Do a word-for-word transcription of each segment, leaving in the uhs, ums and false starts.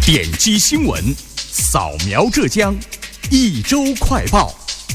点击新闻，扫描浙江，一周快报。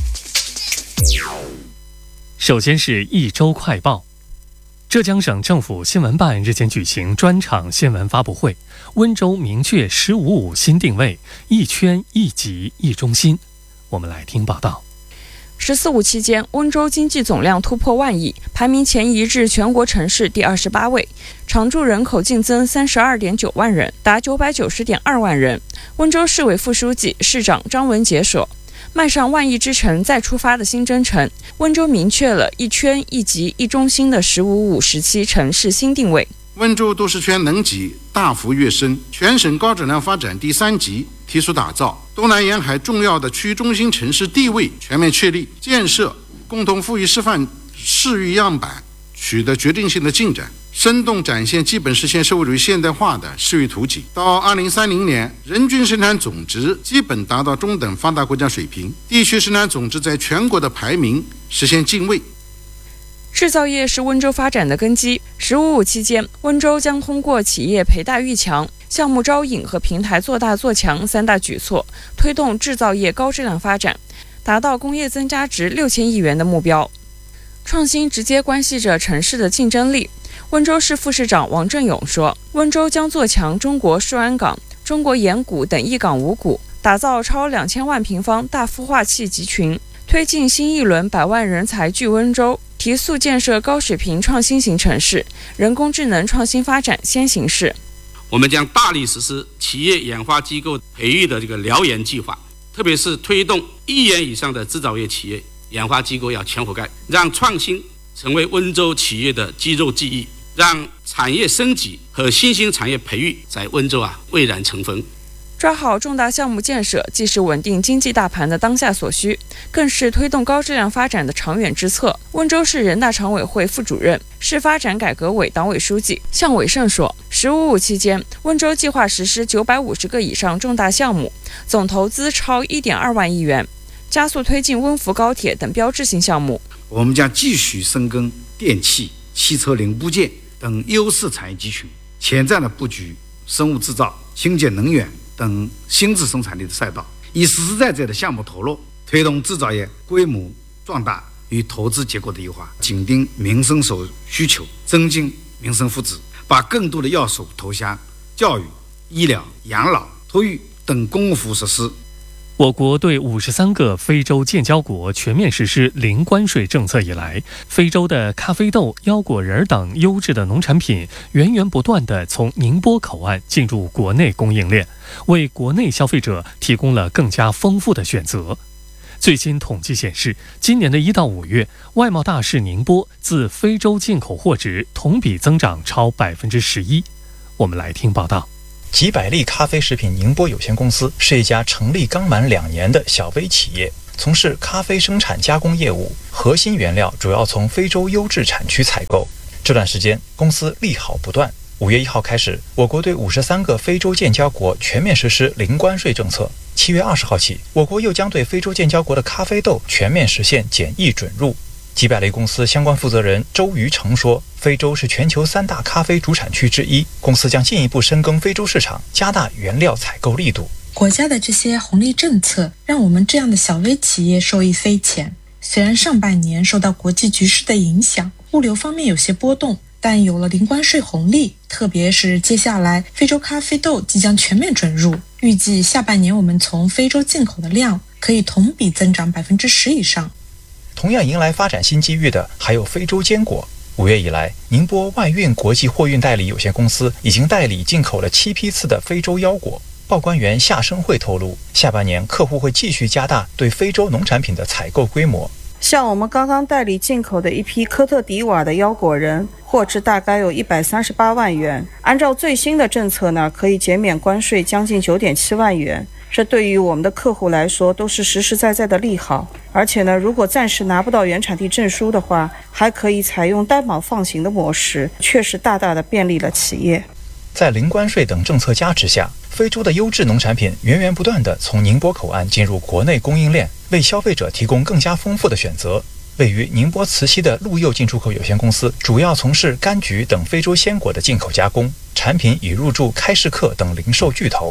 首先是一周快报。浙江省政府新闻办日前举行专场新闻发布会，温州明确“十五五”新定位，一圈一级一中心。我们来听报道。 十四五期间，温州经济总量突破万亿，排名前移至全国城市第二十八位，常住人口净增三十二点九万人，达九百九十点二万人。温州市委副书记、市长张文杰说，迈上万亿之城再出发的新征程，温州明确了一圈一级一中心的“十五五”时期城市新定位。 温州都市圈能级大幅跃升，全省高质量发展第三级提速打造，东南沿海重要的区中心城市地位全面确立，建设共同富裕示范示域样板取得决定性的进展，生动展现基本实现社会主义现代化的示域图景。到二零三零年，人均生产总值基本达到中等发达国家水平，地区生产总值在全国的排名实现进位。 制造业是温州发展的根基。十五五期间，温州将通过企业培大育强、项目招引和平台做大做强三大举措，推动制造业高质量发展，达到工业增加值六千亿元的目标。创新直接关系着城市的竞争力。温州市副市长王振勇说，温州将做强中国顺安港、中国盐谷等一港五股，打造超两千万平方大孵化器集群，推进新一轮百万人才聚温州，提速建设高水平创新型城市，人工智能创新发展先行市。 我们将大力实施企业研发机构培育的这个燎研计划，特别是推动一元以上的制造业企业研发机构要全覆盖，让创新成为温州企业的肌肉记忆，让产业升级和新兴产业培育在温州啊蔚然成风。 抓好重大项目建设，既是稳定经济大盘的当下所需，更是推动高质量发展的长远之策。温州市人大常委会副主任、市发展改革委党委书记向伟胜说，十五五期间，温州计划实施九百五十个以上重大项目，总投资超一点二万亿元，加速推进温涪高铁等标志性项目。 我们将继续深耕电气、汽车零部件等优势产业集群，前瞻的布局生物制造、清洁能源等新质生产力的赛道，以实实在在的项目投入，推动制造业规模壮大与投资结构的优化，紧盯民生所需求，增进民生福祉，把更多的要素投向教育、医疗、养老、托育等公共服务设施。 我国对五十三个非洲建交国全面实施零关税政策以来，非洲的咖啡豆、腰果仁等优质的农产品源源不断地从宁波口岸进入国内供应链，为国内消费者提供了更加丰富的选择。最新统计显示，今年的一到五月，外贸大市宁波自非洲进口货值同比增长超百分之十一。我们来听报道。 吉百利咖啡食品宁波有限公司是一家成立刚满两年的小微企业，从事咖啡生产加工业务，核心原料主要从非洲优质产区采购。这段时间，公司利好不断。五月一号开始，我国对五十三个非洲建交国全面实施零关税政策。七月二十号起，我国又将对非洲建交国的咖啡豆全面实现检疫准入。吉百利公司相关负责人周瑜成说，非洲是全球三大咖啡主产区之一，公司将进一步深耕非洲市场，加大原料采购力度。 国家的这些红利政策让我们这样的小微企业受益匪浅。虽然上半年受到国际局势的影响，物流方面有些波动，但有了零关税红利，特别是接下来非洲咖啡豆即将全面准入，预计下半年我们从非洲进口的量可以同比增长百分之十以上。 同样迎来发展新机遇的还有非洲坚果。五月以来，宁波外运国际货运代理有限公司已经代理进口了七批次的非洲腰果。报关员夏生慧透露，下半年客户会继续加大对非洲农产品的采购规模。 像我们刚刚代理进口的一批科特迪瓦的腰果仁，货值大概有一百三十八万元，按照最新的政策呢，可以减免关税将近九点七万元。这对于我们的客户来说都是实实在在的利好，而且呢，如果暂时拿不到原产地证书的话，还可以采用担保放行的模式，确实大大的便利了企业。 在零关税等政策加持下，非洲的优质农产品源源不断地从宁波口岸进入国内供应链，为消费者提供更加丰富的选择。位于宁波慈溪的陆佑进出口有限公司主要从事柑橘等非洲鲜果的进口加工，产品已入驻开市客等零售巨头。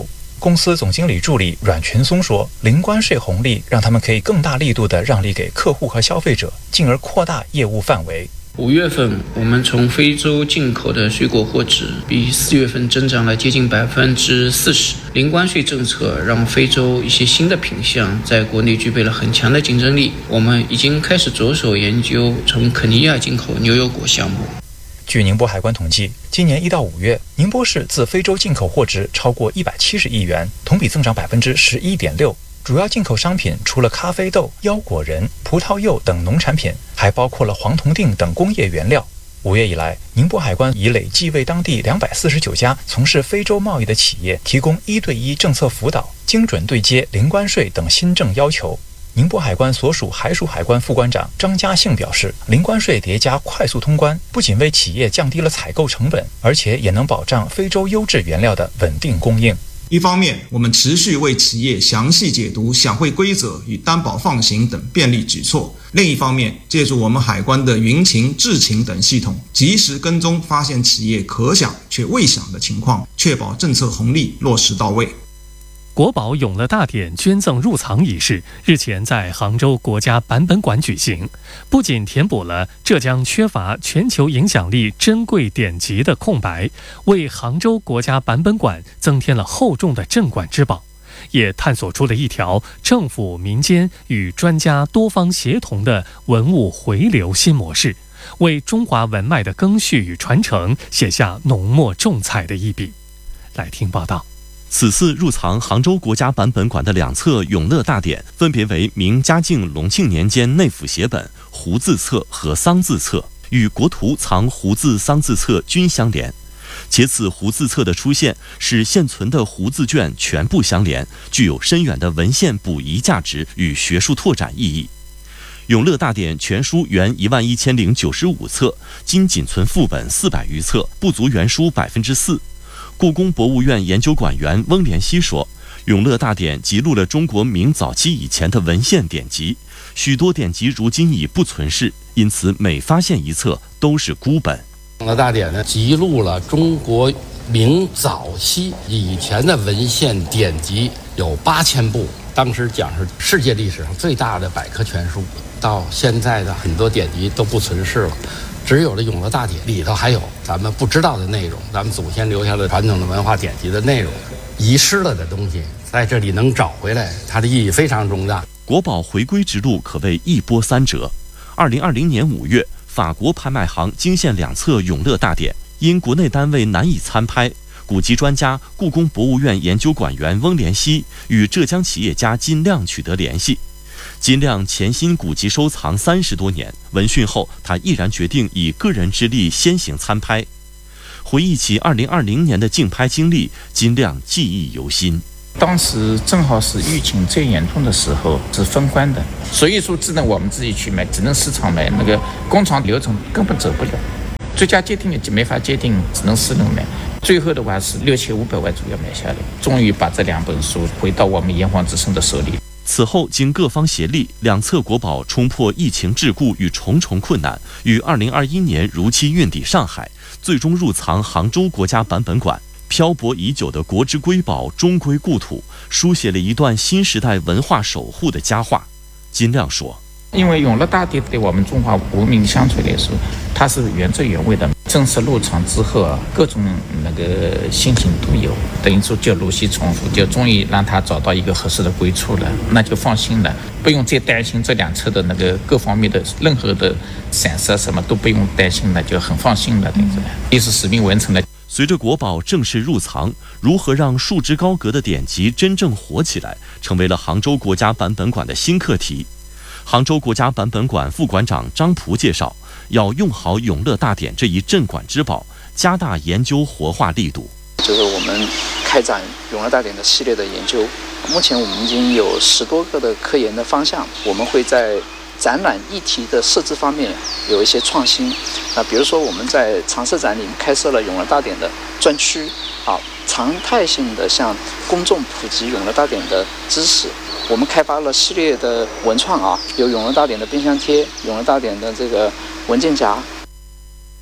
公司总经理助理阮群松说，零关税红利让他们可以更大力度地让利给客户和消费者，进而扩大业务范围。 五月份，我们从非洲进口的水果货值比四月份增长了接近百分之四十。零关税政策让非洲一些新的品项在国内具备了很强的竞争力。我们已经开始着手研究从肯尼亚进口牛油果项目。 据宁波海关统计，今年一到五月，宁波市自非洲进口货值超过一百七十亿元，同比增长百分之十一点六。主要进口商品除了咖啡豆、腰果仁、葡萄柚等农产品，还包括了黄铜锭等工业原料。五月以来，宁波海关已累计为当地两百四十九家从事非洲贸易的企业提供一对一政策辅导，精准对接零关税等新政要求。宁波海关所属海属海关副关长张家兴表示，零关税叠加快速通关，不仅为企业降低了采购成本，而且也能保障非洲优质原料的稳定供应。 一方面，我们持续为企业详细解读享惠规则与担保放行等便利举措；另一方面，借助我们海关的云情、智情等系统，及时跟踪发现企业可想却未想的情况，确保政策红利落实到位。 国宝永乐大典捐赠入藏仪式日前在杭州国家版本馆举行，不仅填补了浙江缺乏全球影响力珍贵典籍的空白，为杭州国家版本馆增添了厚重的镇馆之宝，也探索出了一条政府、民间与专家多方协同的文物回流新模式，为中华文脉的更续与传承写下浓墨重彩的一笔。来听报道。 此次入藏杭州国家版本馆的两册《永乐大典》，分别为明嘉靖、隆庆年间内府写本、胡字册和桑字册，与国图藏胡字、桑字册均相连。且此胡字册的出现，使现存的胡字卷全部相连，具有深远的文献补遗价值与学术拓展意义。永乐大典全书原一万一千零九十五册，今仅存副本四百余册，不足原书百分之四。故宫博物院研究馆员翁连熙说，永乐大典记录了中国明早期以前的文献典籍，许多典籍如今已不存世，因此每发现一册都是孤本。 永乐大典呢，记录了中国明早期以前的文献典籍有八千部，当时讲是世界历史上最大的百科全书。到现在的很多典籍都不存世了，只有了永乐大典里头还有咱们不知道的内容，咱们祖先留下的传统的文化典籍的内容，遗失了的东西在这里能找回来，它的意义非常重大。 国宝回归之路可谓一波三折。二零二零年五月，法国拍卖行惊现两册永乐大典，因国内单位难以参拍，古籍专家、故宫博物院研究馆员翁连熙与浙江企业家金亮取得联系。金亮潜心古籍收藏三十多年，闻讯后，他毅然决定以个人之力先行参拍。回忆起二零二零年的竞拍经历，金亮记忆犹新。 当时正好是疫情最严重的时候，是封关的，所以说只能我们自己去买，只能市场买，那个工厂流程根本走不了，最佳界定也没法界定，只能私人买。最后的话是六千五百万左右买下来，终于把这两本书回到我们炎黄之声的手里。 此后，经各方协力，两册国宝冲破疫情桎梏与重重困难，于二零二一年如期运抵上海，最终入藏杭州国家版本馆。漂泊已久的国之瑰宝终归故土，书写了一段新时代文化守护的佳话。金亮说， 因为永乐大典对我们中华文明相传来说，它是原汁原味的。正式入场之后啊，各种那个心情都有，等于说就如期重复，就终于让他找到一个合适的归处了，那就放心了，不用再担心这两侧的那个各方面的任何的闪失什么都不用担心了，就很放心了，等于说历史使命完成了。 随着国宝正式入藏，如何让束之高阁的典籍真正火起来，成为了杭州国家版本馆的新课题。杭州国家版本馆副馆长张璞介绍，要用好永乐大典这一镇馆之宝，加大研究活化力度。 就是我们开展永乐大典的系列的研究，目前我们已经有十多个的科研的方向，我们会在展览议题的设置方面有一些创新。那比如说我们在常设展里开设了永乐大典的专区，啊，常态性的向公众普及永乐大典的知识。我们开发了系列的文创啊，有永乐大典的冰箱贴，永乐大典的这个文件夹。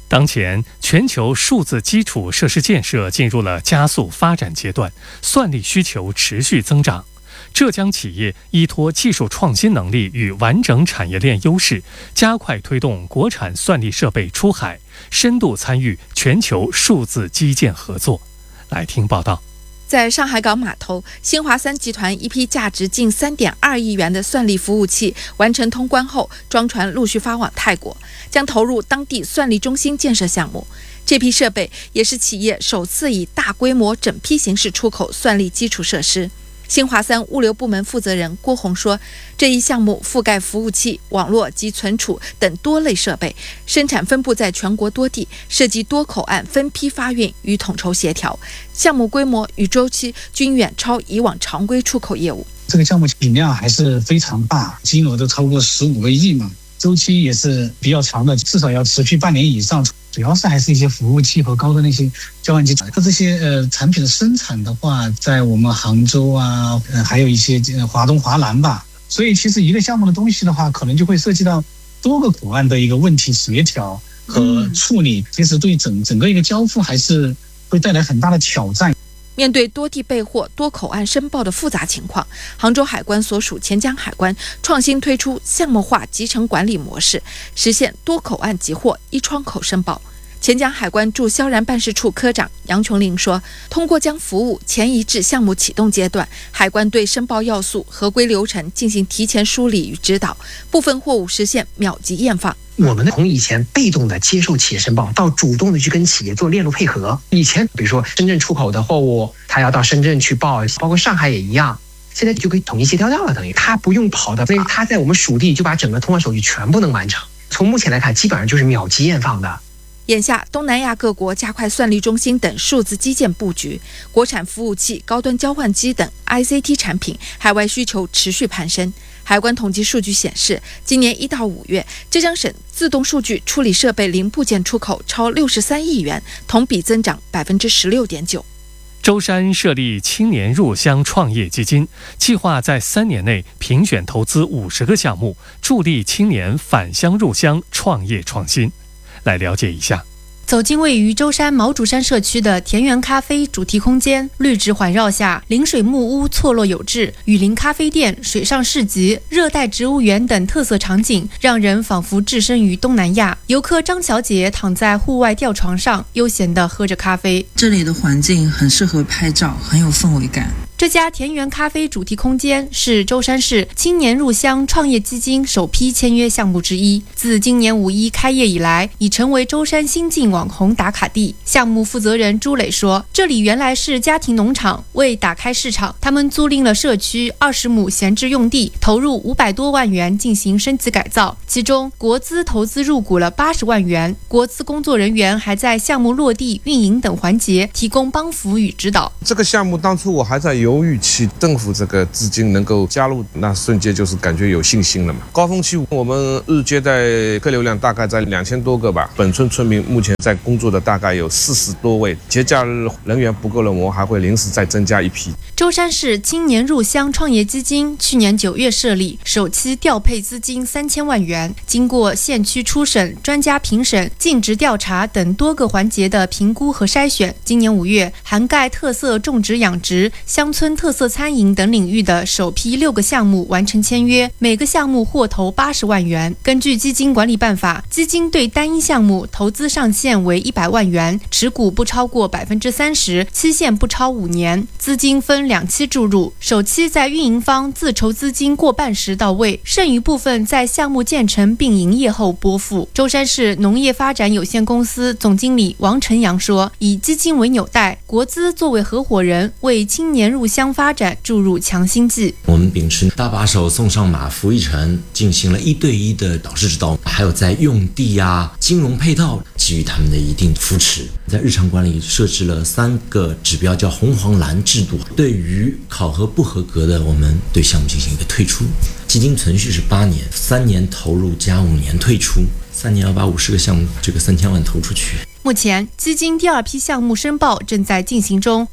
当前，全球数字基础设施建设进入了加速发展阶段，算力需求持续增长。浙江企业依托技术创新能力与完整产业链优势，加快推动国产算力设备出海，深度参与全球数字基建合作。来听报道。 在上海港码头，新华三集团一批价值近 三点二亿元的算力服务器完成通关后，装船陆续发往泰国，将投入当地算力中心建设项目。这批设备也是企业首次以大规模整批形式出口算力基础设施。新华三物流部门负责人郭红说，这一项目覆盖服务器、网络及存储等多类设备，生产分布在全国多地，涉及多口岸分批发运与统筹协调，项目规模与周期均远超以往常规出口业务。 这个项目体量还是非常大，金额都超过十五个亿嘛，周期也是比较长的，至少要持续半年以上。主要是还是一些服务器和高端的一些交换机。它这些呃产品的生产的话，在我们杭州啊，呃、还有一些呃华东、华南吧。所以其实一个项目的东西的话，可能就会涉及到多个口岸的一个问题协调和处理，嗯、其实对整整个一个交付还是会带来很大的挑战。 面对多地备货、多口岸申报的复杂情况，杭州海关所属钱江海关创新推出项目化集成管理模式，实现多口岸集货、一窗口申报。钱江海关驻萧然办事处科长杨琼林说，通过将服务前移至项目启动阶段，海关对申报要素、合规流程进行提前梳理与指导，部分货物实现秒级验放。 我们从以前被动的接受企业申报，到主动的去跟企业做链路配合。以前比如说深圳出口的货物，他要到深圳去报，包括上海也一样，现在就可以统一协调掉了，等于他不用跑的，所以他在我们属地就把整个通关手续全部能完成。从目前来看，基本上就是秒级验放的。 眼下，东南亚各国加快算力中心等数字基建布局，国产服务器、高端交换机等 I C T 产品海外需求持续攀升。海关统计数据显示，今年一到五月，浙江省自动数据处理设备零部件出口超六十三亿元，同比增长百分之十六点九。 舟山设立青年入乡创业基金，计划在三年内评选投资五十个项目，助力青年返乡入乡创业创新。来了解一下。 走进位于舟山毛竹山社区的田园咖啡主题空间，绿植环绕下，临水木屋错落有致，雨林咖啡店、水上市集、热带植物园等特色场景，让人仿佛置身于东南亚。游客张小姐躺在户外吊床上，悠闲地喝着咖啡。 这里的环境很适合拍照，很有氛围感。 这家田园咖啡主题空间是舟山市青年入乡创业基金首批签约项目之一。自今年五一开业以来，已成为舟山新晋网红打卡地。项目负责人朱磊说，这里原来是家庭农场，为打开市场，他们租赁了社区二十亩闲置用地，投入五百多万元进行升级改造，其中国资投资入股了八十万元，国资工作人员还在项目落地、运营等环节提供帮扶与指导。 这个项目当初我还在犹豫期，政府这个资金能够加入，那瞬间就是感觉有信心了嘛。高峰期我们日接待客流量大概在两千多个吧，本村村民目前在工作的大概有四十多位，节假日人员不够了，我们还会临时再增加一批。 舟山市青年入乡创业基金去年九月设立，首期调配资金三千万元，经过县区初审、专家评审、尽职调查等多个环节的评估和筛选，今年五月涵盖特色种植养殖、乡村特色餐饮等领域的首批六个项目完成签约，每个项目获投八十万元。根据基金管理办法，基金对单一项目投资上限为一百万元，持股不超过百分之三十，期限不超五年。资金分两期注入，首期在运营方自筹资金过半时到位，剩余部分在项目建成并营业后拨付。舟山市农业发展有限公司总经理王晨阳说，以基金为纽带，国资作为合伙人，为青年入乡发展注入强心剂。 我们秉持大把手送上马扶一程，进行了一对一的导师指导，还有在用地啊、金融配套给予他们的一定扶持。在日常管理设置了三个指标，叫红黄蓝制度。对于考核不合格的，我们对项目进行一个退出。基金存续是八年，三年投入加五年退出，三年要把五十个项目这个三千万投出去。 目前，基金第二批项目申报正在进行中。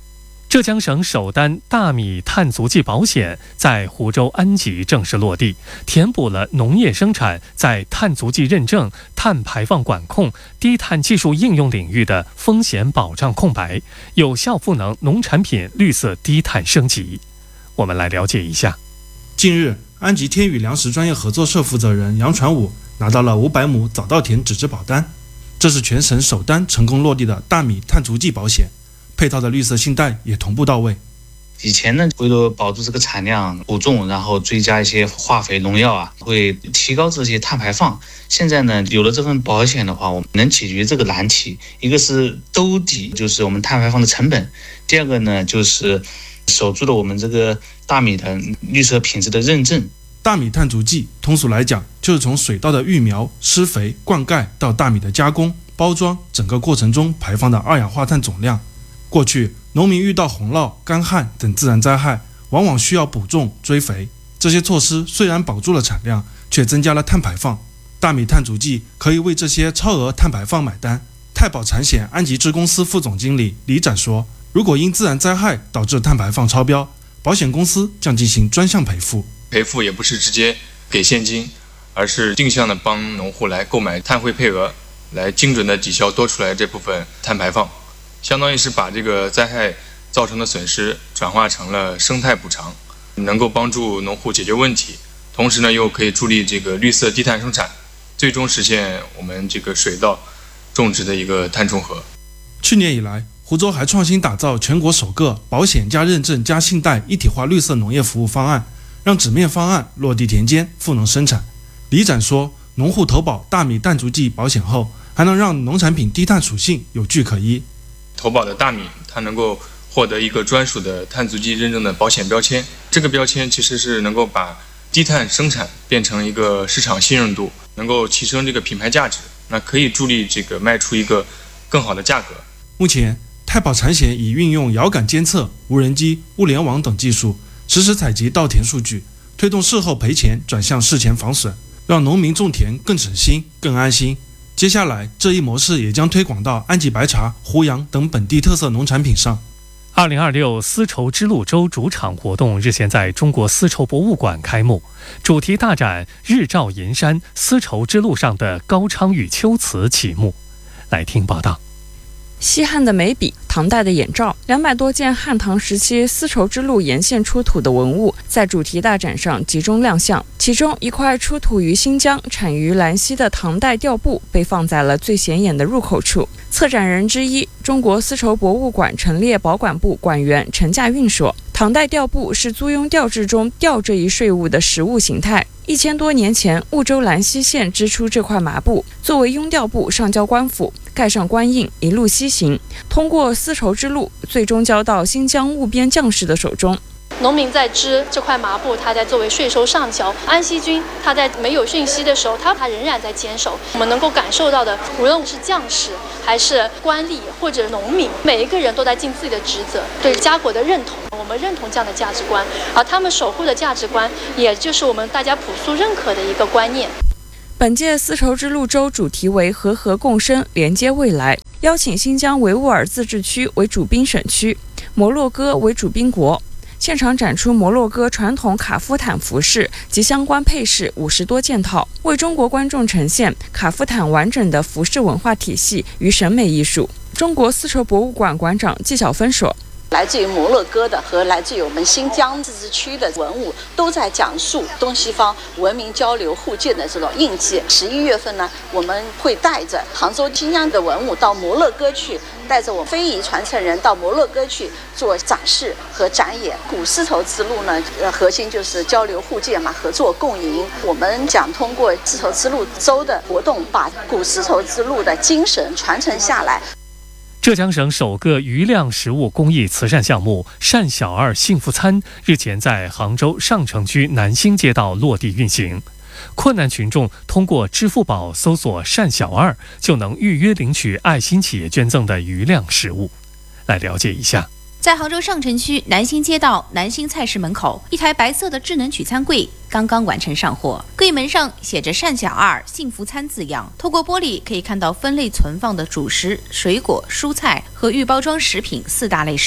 浙江省首单大米碳足迹保险在湖州安集正式落地，填补了农业生产在碳足迹认证、碳排放管控、低碳技术应用领域的风险保障空白，有效赋能农产品绿色低碳升级。我们来了解一下。 近日，安集天宇粮食专业合作社负责人杨传武拿到了五百亩早稻田纸质保单，这是全省首单成功落地的大米碳足迹保险，配套的绿色信贷也同步到位。 以前呢，为了保住这个产量补种，然后追加一些化肥农药啊，会提高这些碳排放。现在呢，有了这份保险的话，我们能解决这个难题。一个是兜底，就是我们碳排放的成本；第二个呢，就是守住了我们这个大米的绿色品质的认证。 大米碳足迹通俗来讲，就是从水稻的育苗、施肥、灌溉到大米的加工、包装，整个过程中排放的二氧化碳总量。过去，农民遇到洪涝、干旱等自然灾害，往往需要补种、追肥。这些措施虽然保住了产量，却增加了碳排放。大米碳足迹可以为这些超额碳排放买单。太保产险安集支公司副总经理李展说，如果因自然灾害导致碳排放超标，保险公司将进行专项赔付。 赔付也不是直接给现金，而是定向的帮农户来购买碳汇配额，来精准的抵消多出来这部分碳排放。相当于是把这个灾害造成的损失转化成了生态补偿，能够帮助农户解决问题，同时呢又可以助力这个绿色低碳生产，最终实现我们这个水稻种植的一个碳中和。 去年以来，湖州还创新打造全国首个保险加认证加信贷一体化绿色农业服务方案，让纸面方案落地田间，赋能生产。李展说，农户投保大米碳足迹保险后，还能让农产品低碳属性有据可依。 投保的大米，它能够获得一个专属的碳足迹认证的保险标签，这个标签其实是能够把低碳生产变成一个市场信任度，能够提升这个品牌价值，那可以助力这个卖出一个更好的价格。 目前，太保产险已运用遥感监测、无人机、物联网等技术，实时采集稻田数据，推动事后赔钱转向事前防损，让农民种田更省心、更安心。接下来，这一模式也将推广到安集白茶、湖阳等本地特色农产品上。 二零二六丝绸之路周主场活动日前在中国丝绸博物馆开幕，主题大展“日照银山，丝绸之路上的高昌与秋瓷”启幕。来听报道。 西汉的眉笔，唐代的眼罩，两百多件汉唐时期丝绸之路沿线出土的文物，在主题大展上集中亮相。其中一块出土于新疆、产于兰溪的唐代吊布被放在了最显眼的入口处。策展人之一，中国丝绸博物馆陈列保管部馆员陈稼运说，唐代吊布是租庸调制中吊这一税务的实物形态。一千多年前，婺州兰溪县织出这块麻布，作为庸调布上交官府，盖上官印，一路西行，通过丝绸之路，最终交到新疆务边将士的手中。 农民在织这块麻布，他在作为税收上交。安溪军他在没有讯息的时候，他他仍然在坚守。我们能够感受到的，无论是将士还是官吏或者农民，每一个人都在尽自己的职责，对家国的认同，我们认同这样的价值观，而他们守护的价值观，也就是我们大家朴素认可的一个观念。 本届丝绸之路周主题为和合共生，连接未来，邀请新疆维吾尔自治区为主宾省区，摩洛哥为主宾国。现场展出摩洛哥传统卡夫坦服饰及相关配饰五十多件套，为中国观众呈现卡夫坦完整的服饰文化体系与审美艺术。中国丝绸博物馆馆长纪晓芬说， 来自于摩洛哥的和来自于我们新疆自治区的文物，都在讲述东西方文明交流互鉴的这种印记。十一月份呢，我们会带着杭州、新疆的文物到摩洛哥去，带着我非遗传承人到摩洛哥去做展示和展演。古丝绸之路呢，呃，核心就是交流互鉴嘛，合作共赢。我们讲通过丝绸之路周的活动，把古丝绸之路的精神传承下来。 浙江省首个余量食物公益慈善项目“善小二幸福餐”日前在杭州上城区南兴街道落地运行。困难群众通过支付宝搜索“善小二”，就能预约领取爱心企业捐赠的余量食物。来了解一下。 在杭州上城区南兴街道南兴菜市门口，一台白色的智能取餐柜刚刚完成上货，柜门上写着“善小二幸福餐”字样。透过玻璃可以看到分类存放的主食、水果、蔬菜和预包装食品四大类食品。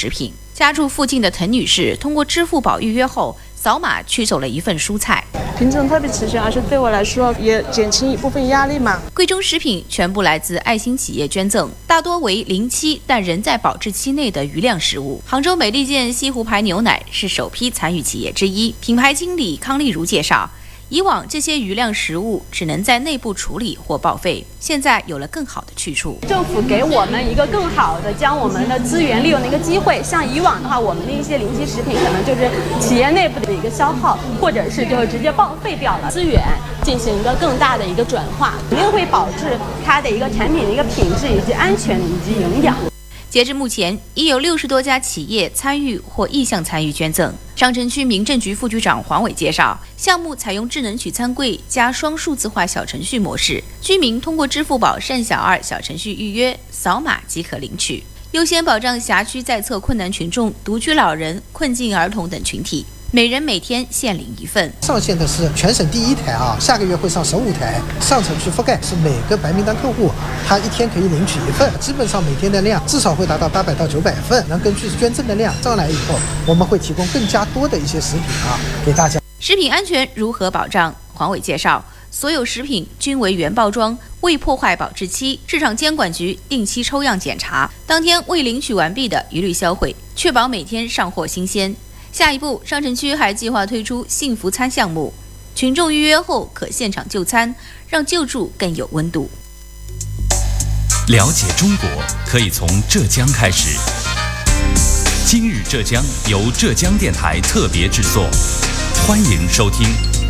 家住附近的滕女士通过支付宝预约后，扫码取走了一份蔬菜。 品种特别齐全，而且对我来说也减轻一部分压力嘛。 贵州食品全部来自爱心企业捐赠，大多为临期但仍在保质期内的余量食物。杭州美利坚西湖牌牛奶是首批参与企业之一，品牌经理康丽如介绍，以往这些余量食物只能在内部处理或报废，现在有了更好的去处。 政府给我们一个更好的将我们的资源利用的一个机会。像以往的话，我们的一些临期食品可能就是企业内部的一个消耗，或者是就直接报废掉了，资源进行一个更大的一个转化，肯定会保质它的一个产品的一个品质以及安全以及营养。 截至目前，已有六十多家企业参与或意向参与捐赠。上城区民政局副局长黄伟介绍，项目采用智能取餐柜加双数字化小程序模式，居民通过支付宝善小二小程序预约，扫码即可领取，优先保障辖区在册困难群众、独居老人、困境儿童等群体。每人每天限领一份。 上线的是全省第一台啊，下个月会上十五台。上城区覆盖是每个白名单客户，他一天可以领取一份，基本上每天的量至少会达到八百到九百份。然后根据捐赠的量上来以后，我们会提供更加多的一些食品啊给大家。 食品安全如何保障？黄伟介绍，所有食品均为原包装，未破坏保质期。市场监管局定期抽样检查，当天未领取完毕的一律销毁，确保每天上货新鲜。下一步，上城区还计划推出幸福餐项目，群众预约后可现场就餐，让救助更有温度。 了解中国可以从浙江开始。今日浙江由浙江电台特别制作，欢迎收听。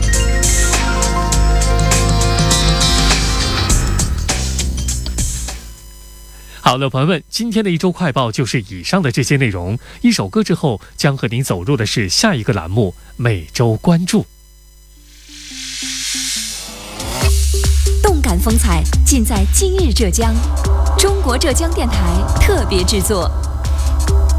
好了，朋友们，今天的一周快报就是以上的这些内容。一首歌之后，将和您走入的是下一个栏目——每周关注。 动感风采尽在今日浙江，中国浙江电台特别制作。